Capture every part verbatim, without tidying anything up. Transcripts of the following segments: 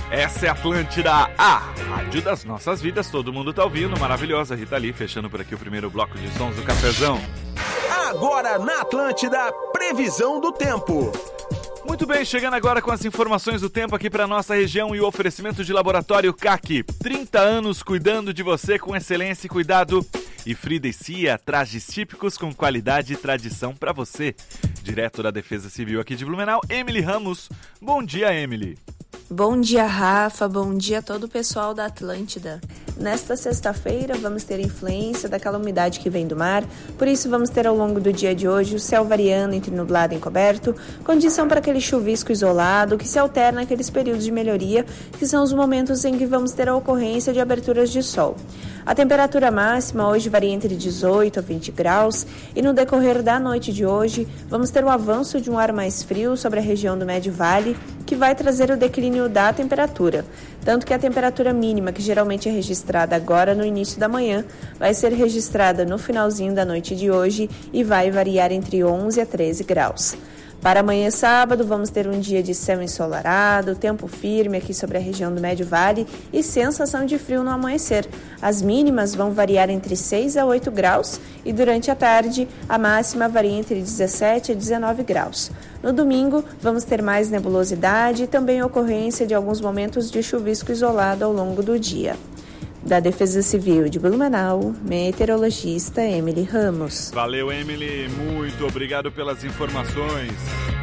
Essa é a Atlântida, a rádio das nossas vidas. Todo mundo tá ouvindo, maravilhosa Rita Lee, fechando por aqui o primeiro bloco de sons do cafezão. Agora na Atlântida, previsão do tempo. Muito bem, chegando agora com as informações do tempo aqui para nossa região e o oferecimento de Laboratório C A C. trinta anos cuidando de você com excelência e cuidado. E Frida e Cia, trajes típicos com qualidade e tradição para você. Direto da Defesa Civil aqui de Blumenau, Emily Ramos. Bom dia, Emily. Bom dia, Rafa. Bom dia a todo o pessoal da Atlântida. Nesta sexta-feira vamos ter influência daquela umidade que vem do mar, por isso vamos ter ao longo do dia de hoje o céu variando entre nublado e encoberto, condição para aquele chuvisco isolado que se alterna naqueles períodos de melhoria, que são os momentos em que vamos ter a ocorrência de aberturas de sol. A temperatura máxima hoje varia entre dezoito a vinte graus e no decorrer da noite de hoje vamos ter o avanço de um ar mais frio sobre a região do Médio Vale, que vai trazer o declínio da temperatura. Tanto que a temperatura mínima, que geralmente é registrada agora no início da manhã, vai ser registrada no finalzinho da noite de hoje e vai variar entre onze a treze graus. Para amanhã sábado, vamos ter um dia de céu ensolarado, tempo firme aqui sobre a região do Médio Vale e sensação de frio no amanhecer. As mínimas vão variar entre seis a oito graus e durante a tarde a máxima varia entre dezessete a dezenove graus. No domingo, vamos ter mais nebulosidade e também ocorrência de alguns momentos de chuvisco isolado ao longo do dia. Da Defesa Civil de Blumenau, meteorologista Emily Ramos. Valeu, Emily. Muito obrigado pelas informações.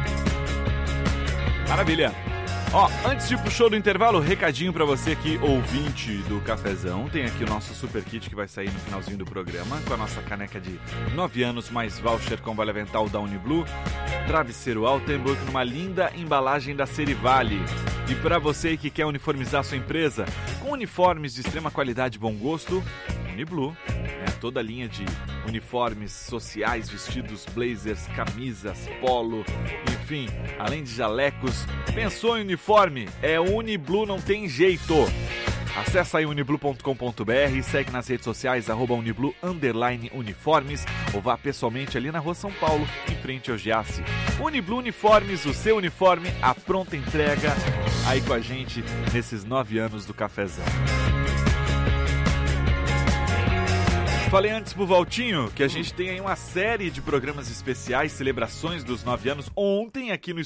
Maravilha. Ó, antes de ir pro show do intervalo, recadinho pra você aqui, ouvinte do Cafezão. Tem aqui o nosso super kit que vai sair no finalzinho do programa, com a nossa caneca de nove anos, mais voucher com vale avental da Uniblue, travesseiro Altenburg numa linda embalagem da Serivale. E pra você que quer uniformizar sua empresa, com uniformes de extrema qualidade e bom gosto, Uniblue, né? Toda a linha de uniformes sociais, vestidos, blazers, camisas, polo, enfim, além de jalecos. Pensou em uniforme? É Uniblue, não tem jeito. Acesse aí uniblue ponto com ponto b r, segue nas redes sociais, arroba Uniblue, underline uniformes, ou vá pessoalmente ali na rua São Paulo, em frente ao Giasse. Uniblue Uniformes, o seu uniforme, a pronta entrega, aí com a gente nesses nove anos do Cafezão. Falei antes pro Valtinho que a gente tem aí uma série de programas especiais, celebrações dos nove anos. Ontem, aqui no